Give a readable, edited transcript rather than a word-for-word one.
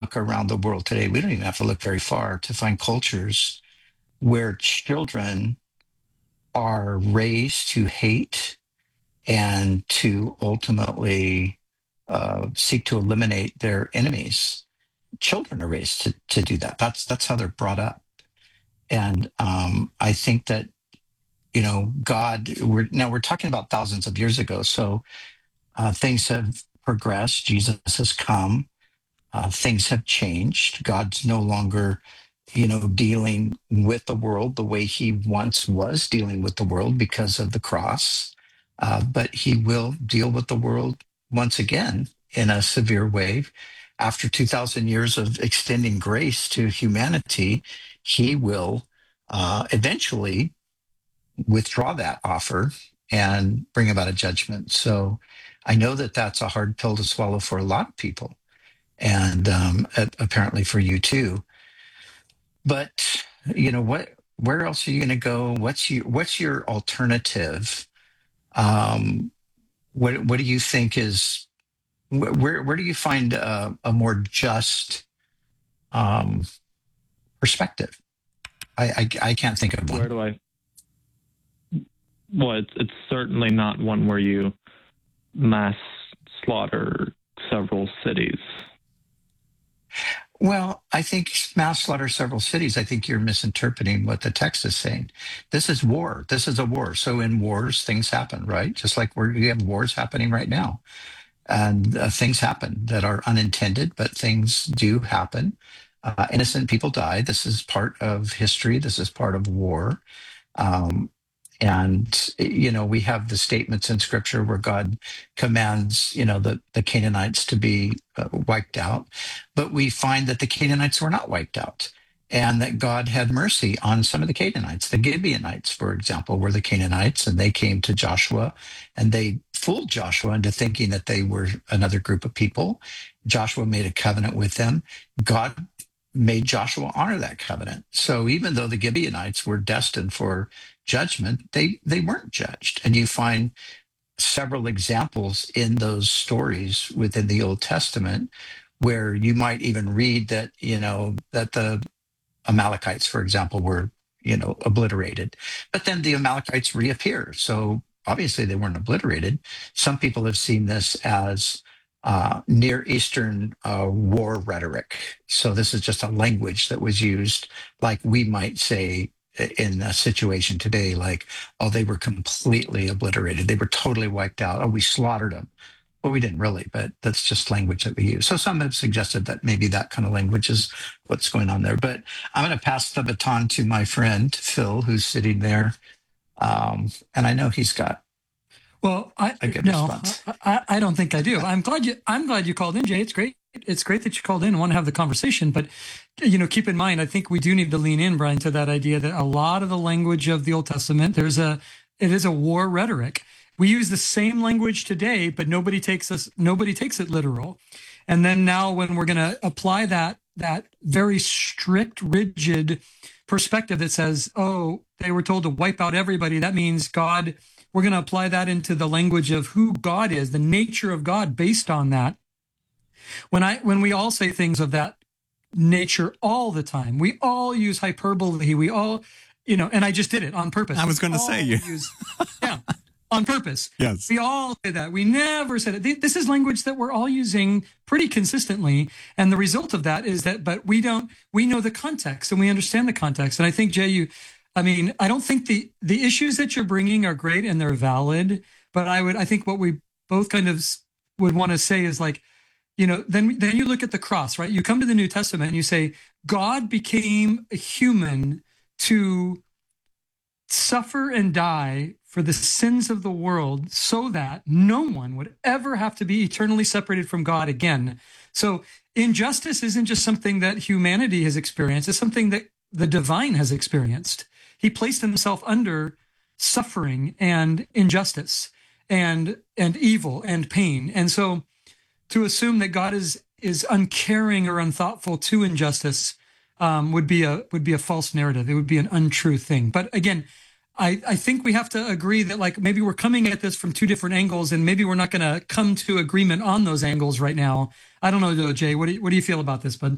look around the world today, we don't even have to look very far to find cultures where children are raised to hate and to ultimately seek to eliminate their enemies. Children are raised to do that. That's how they're brought up. And I think that, God, we're talking about thousands of years ago. So things have progressed. Jesus has come. Things have changed. God's no longer, dealing with the world the way he once was dealing with the world because of the cross. But he will deal with the world once again in a severe way. After 2,000 years of extending grace to humanity, he will eventually withdraw that offer and bring about a judgment. So I know that that's a hard pill to swallow for a lot of people, and apparently for you too. But what? Where else are you going to go? What's your alternative? What do you think is where do you find a more just perspective? I can't think of one. Where do I? Well, it's certainly not one where you mass slaughter several cities. Well, I think mass slaughter several cities. I think you're misinterpreting what the text is saying. This is war. This is a war. So in wars, things happen, right? Just like we have wars happening right now. And things happen that are unintended, but things do happen. Innocent people die. This is part of history. This is part of war. And we have the statements in scripture where God commands, the Canaanites to be wiped out. But we find that the Canaanites were not wiped out, and that God had mercy on some of the Canaanites. The Gibeonites, for example, were the Canaanites, and they came to Joshua, and they fooled Joshua into thinking that they were another group of people. Joshua made a covenant with them. God made Joshua honor that covenant. So even though the Gibeonites were destined for judgment, they weren't judged. And you find several examples in those stories within the Old Testament where you might even read that, that the Amalekites, for example, were, obliterated. But then the Amalekites reappear. So obviously they weren't obliterated. Some people have seen this as Near Eastern war rhetoric. So this is just a language that was used, like we might say in a situation today, like, oh, they were completely obliterated. They were totally wiped out. Oh, we slaughtered them. Well, we didn't really, but that's just language that we use. So some have suggested that maybe that kind of language is what's going on there. But I'm going to pass the baton to my friend, Phil, who's sitting there. And I know he's got a good response. I don't think I do. I'm glad you called in, Jay. It's great. It's great that you called in and want to have the conversation. But, keep in mind, I think we do need to lean in, Brian, to that idea that a lot of the language of the Old Testament, it is a war rhetoric. We use the same language today, but nobody takes it literal. And then now when we're going to apply that very strict, rigid perspective that says, oh, they were told to wipe out everybody, that means God, we're going to apply that into the language of who God is, the nature of God based on that. When we all say things of that nature all the time, we all use hyperbole, we all, and I just did it on purpose. I was going to say you. On purpose. Yes. We all say that. We never said it. This is language that we're all using pretty consistently. And the result of that is that, but we know the context and we understand the context. And I think, Jay, I don't think the issues that you're bringing are great and they're valid, but I think what we both kind of would want to say is like, then you look at the cross, right? You come to the New Testament and you say, God became a human to suffer and die for the sins of the world so that no one would ever have to be eternally separated from God again. So injustice isn't just something that humanity has experienced. It's something that the divine has experienced. He placed himself under suffering and injustice and evil and pain. And so to assume that God is uncaring or unthoughtful to injustice would be a false narrative. It would be an untrue thing. But again, I think we have to agree that like maybe we're coming at this from two different angles, and maybe we're not going to come to agreement on those angles right now. I don't know, though, Jay. What do you feel about this, bud?